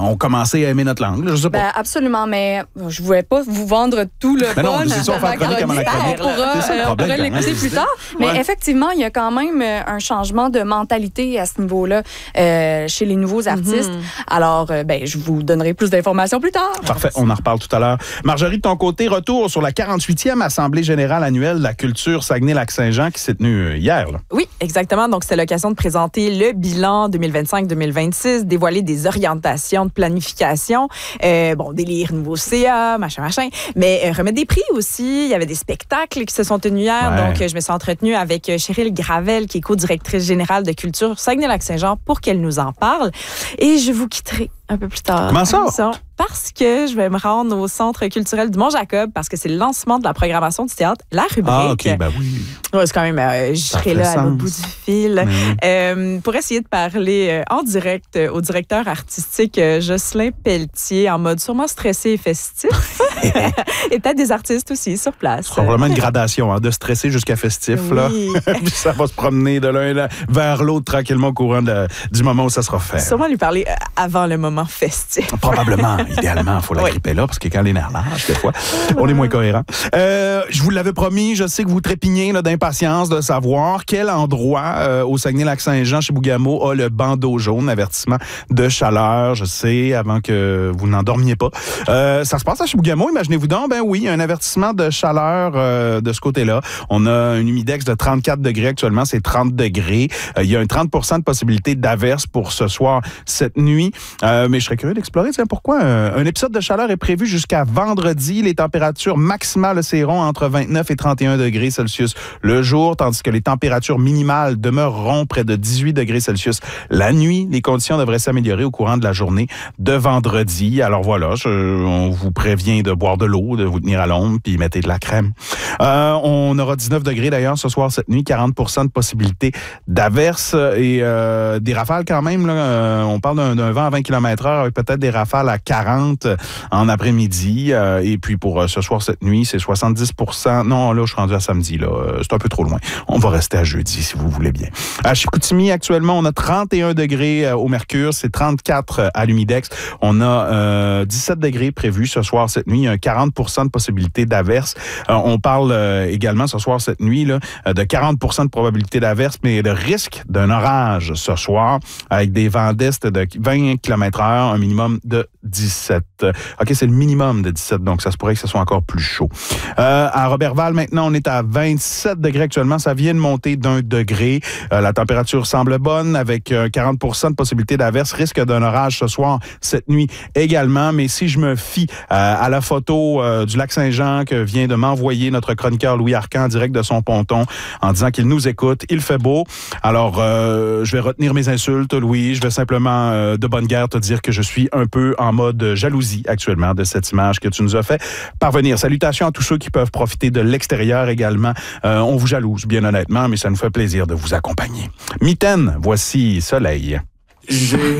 ont commencé à aimer notre langue. Là, je sais pas. Absolument, mais je ne voulais pas vous vendre tout le non, punch c'est ça, on fait chronique avant la chronique. On pourra l'écouter plus tard. Mais effectivement, il y a quand même un changement de mentalité à ce niveau-là chez les nouveaux artistes. Alors, je vous donnerai plus d'informations plus tard. Parfait, on en reparle tout à l'heure. Marjorie, de ton côté, retour sur la 48e Assemblée générale annuelle de la culture Saguenay-Lac-Saint-Jean qui s'est tenue hier. Là. Oui, exactement. Donc, c'est l'occasion de présenter le bilan 2025-2026, dévoiler des orientations de planification, délire nouveau CA, machin. Mais remettre des prix aussi. Il y avait des spectacles qui se sont tenus hier. Ouais. Donc, je me suis entretenue avec Cheryl Gravel, qui est co-directrice générale de culture Saguenay-Lac-Saint-Jean, pour qu'elle nous en parle. Et je vous quitterai un peu plus tard. Comment ça? Parce que je vais me rendre au Centre culturel du Mont-Jacob parce que c'est le lancement de la programmation du théâtre La Rubrique. Ah, OK, oui. Ouais, c'est quand même... je serai là à l'autre bout du fil pour essayer de parler en direct au directeur artistique Jocelyn Pelletier en mode sûrement stressé et festif. Et peut-être des artistes aussi sur place. C'est vraiment une gradation, de stressé jusqu'à festif. Oui. Là. Puis ça va se promener de l'un vers l'autre tranquillement au courant du moment où ça sera fait. Sûrement lui parler avant le moment festif. Probablement. Idéalement, il faut la gripper là, parce que quand les nerfs lâchent, des fois, on est moins cohérent. Je vous l'avais promis, je sais que vous trépignez d'impatience de savoir quel endroit au Saguenay-Lac-Saint-Jean, chez Bougamo, a le bandeau jaune, avertissement de chaleur, je sais, avant que vous n'endormiez pas. Ça se passe à Chibougamau, imaginez-vous donc, oui, un avertissement de chaleur de ce côté-là. On a un humidex de 34 degrés actuellement, c'est 30 degrés. Il y a un 30 % de possibilité d'averse pour ce soir, cette nuit. Mais je serais curieux d'explorer, pourquoi un épisode de chaleur est prévu jusqu'à vendredi. Les températures maximales seront entre 29 et 31 degrés Celsius le jour, tandis que les températures minimales demeureront près de 18 degrés Celsius la nuit. Les conditions devraient s'améliorer au courant de la journée de vendredi. Alors voilà, on vous prévient de boire de l'eau, de vous tenir à l'ombre, puis mettez de la crème. On aura 19 degrés d'ailleurs ce soir, cette nuit, 40 % de possibilité d'averse et des rafales quand même. Là, on parle d'un vent à 20 km/h avec peut-être des rafales à 40 en après-midi. Et puis pour ce soir, cette nuit, c'est 70 %. Non, là, je suis rendu à samedi. Là. C'est un peu trop loin. On va rester à jeudi, si vous voulez bien. À Chicoutimi, actuellement, on a 31 degrés au mercure. C'est 34 à l'humidex. On a 17 degrés prévus ce soir, cette nuit. Il y a un 40 % de possibilité d'averse. On parle également ce soir, cette nuit, là, de 40 % de probabilité d'averse, mais de risque d'un orage ce soir, avec des vents d'est de 20 km/h, un minimum de 17. OK, c'est le minimum de 17, donc ça se pourrait que ce soit encore plus chaud. À Roberval, maintenant, on est à 27 degrés actuellement. Ça vient de monter d'1 degré. La température semble bonne, avec 40 % de possibilité d'averse. Risque d'un orage ce soir, cette nuit également. Mais si je me fie à la photo du lac Saint-Jean que vient de m'envoyer notre chroniqueur Louis Arcan en direct de son ponton en disant qu'il nous écoute, il fait beau. Alors, je vais retenir mes insultes, Louis. Je vais simplement, de bonne guerre, te dire que je suis un peu en mode jalousie actuellement de cette image que tu nous as fait parvenir. Salutations à tous ceux qui peuvent profiter de l'extérieur également. On vous jalouse, bien honnêtement, mais ça nous fait plaisir de vous accompagner. Mitaine, voici Soleil.